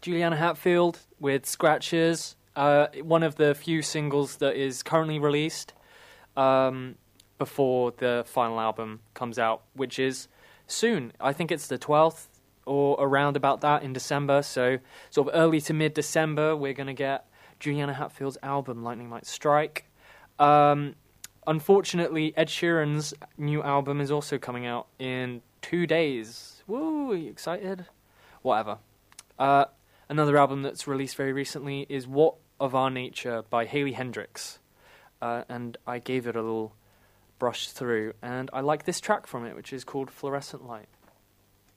Juliana Hatfield with Scratches, one of the few singles that is currently released before the final album comes out, which is soon. I think it's the 12th or around about that in December, so sort of early to mid-December we're going to get Juliana Hatfield's album, Lightning Might Strike. Unfortunately, Ed Sheeran's new album is also coming out in 2 days. Woo, are you excited? Whatever. Another album that's released very recently is What of Our Nature by Hayley Hendricks. And I gave it a little brush through, and I like this track from it, which is called Fluorescent Light.